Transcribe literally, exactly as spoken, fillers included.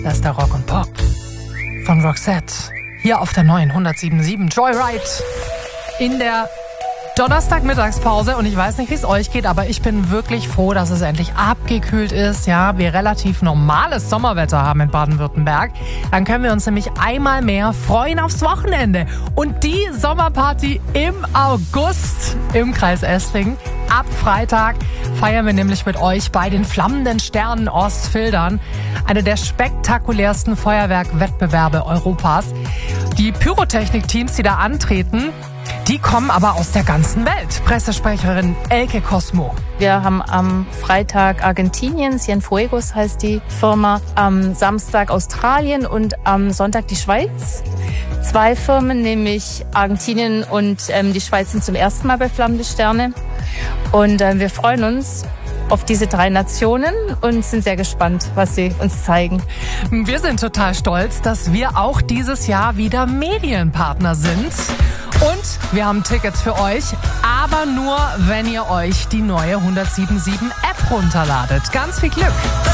Das ist der Rock und Pop von Roxette. Hier auf der neuen hundertsieben Komma sieben Joyride in der Donnerstagmittagspause. Und ich weiß nicht, wie es euch geht, aber ich bin wirklich froh, dass es endlich abgekühlt ist. Ja, wir relativ normales Sommerwetter haben in Baden-Württemberg. Dann können wir uns nämlich einmal mehr freuen aufs Wochenende. Und die Sommerparty im August im Kreis Esslingen. Ab Freitag feiern wir nämlich mit euch bei den Flammenden Sternen Ostfildern eine der spektakulärsten Feuerwerkwettbewerbe Europas. Die Pyrotechnik-Teams, die da antreten, die kommen aber aus der ganzen Welt. Pressesprecherin Elke Cosmo. Wir haben am Freitag Argentinien, Cienfuegos heißt die Firma, am Samstag Australien und am Sonntag die Schweiz. Zwei Firmen, nämlich Argentinien und ähm, die Schweiz, sind zum ersten Mal bei Flammende Sterne. Und äh, wir freuen uns auf diese drei Nationen und sind sehr gespannt, was sie uns zeigen. Wir sind total stolz, dass wir auch dieses Jahr wieder Medienpartner sind. Und wir haben Tickets für euch, aber nur, wenn ihr euch die neue hundertsieben Komma sieben App runterladet. Ganz viel Glück!